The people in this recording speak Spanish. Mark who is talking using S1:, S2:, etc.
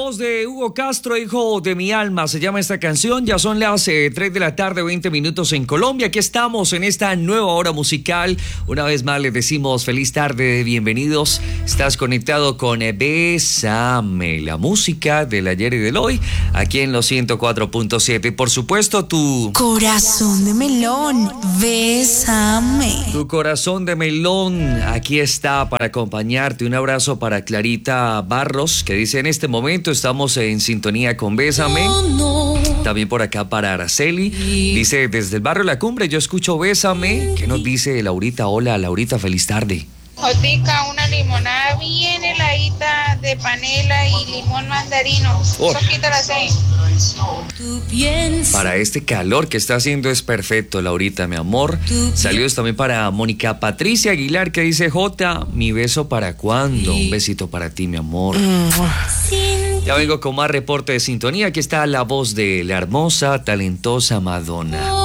S1: voz de Hugo Castro, hijo de mi alma, se llama esta canción. Ya son las 3 de la tarde, 20 minutos en Colombia. Aquí estamos en esta nueva hora musical. Una vez más les decimos feliz tarde, bienvenidos. Estás conectado con Bésame, la música del ayer y del hoy, aquí en los 104.7. Por supuesto, tu
S2: corazón de melón, bésame.
S1: Tu corazón de melón, aquí está para acompañarte. Un abrazo para Clarita Barros, que dice: en este momento estamos en sintonía con Bésame. También por acá para Araceli, dice: desde el barrio La Cumbre yo escucho Bésame. ¿Qué nos dice Laurita? Hola Laurita, feliz tarde.
S3: Jotica, una limonada bien heladita de panela y limón mandarino. Poquito la sé.
S1: Para este calor que está haciendo es perfecto, Laurita, mi amor. Saludos también para Mónica Patricia Aguilar, que dice: Jota, mi beso para cuándo. Un besito para ti, mi amor. Ya vengo con más reporte de sintonía. Aquí está la voz de la hermosa, talentosa Madonna.